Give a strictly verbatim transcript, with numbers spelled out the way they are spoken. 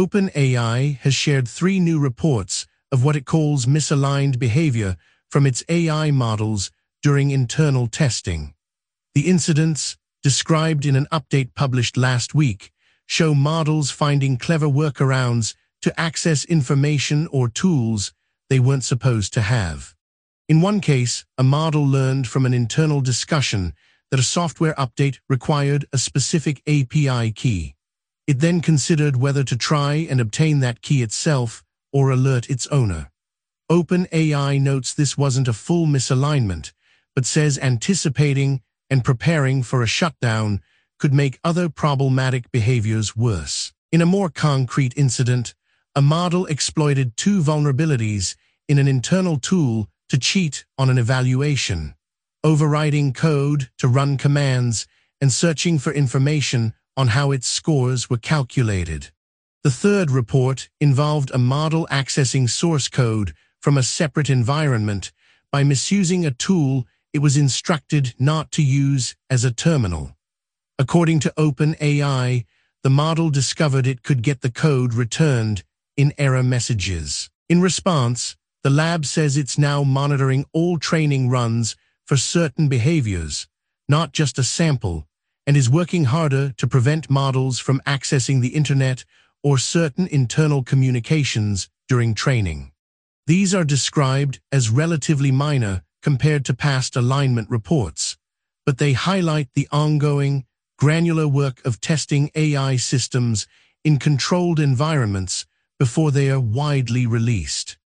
OpenAI has shared three new reports of what it calls misaligned behavior from its A I models during internal testing. The incidents, described in an update published last week, show models finding clever workarounds to access information or tools they weren't supposed to have. In one case, a model learned from an internal discussion that a software update required a specific A P I key. It then considered whether to try and obtain that key itself or alert its owner. OpenAI notes this wasn't a full misalignment, but says anticipating and preparing for a shutdown could make other problematic behaviors worse. In a more concrete incident, a model exploited two vulnerabilities in an internal tool to cheat on an evaluation, overriding code to run commands and searching for information on how its scores were calculated. The third report involved a model accessing source code from a separate environment by misusing a tool it was instructed not to use as a terminal. According to OpenAI, the model discovered it could get the code returned in error messages. In response, the lab says it's now monitoring all training runs for certain behaviors, not just a sample, and is working harder to prevent models from accessing the internet or certain internal communications during training. These are described as relatively minor compared to past alignment reports, but they highlight the ongoing, granular work of testing A I systems in controlled environments before they are widely released.